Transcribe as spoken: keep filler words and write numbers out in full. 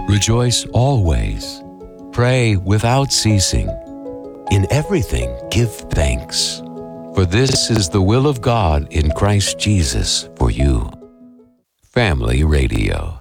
Rejoice always. Pray without ceasing. In everything give thanks, for this is the will of God in Christ Jesus for you. Family Radio.